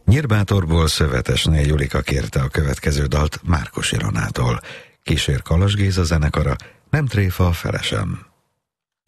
Nyírbátorból Szövetesné Julika kérte a következő dalt Márkos Ironától. Kísér Kalas Géza zenekara, Nem tréfa a felesem.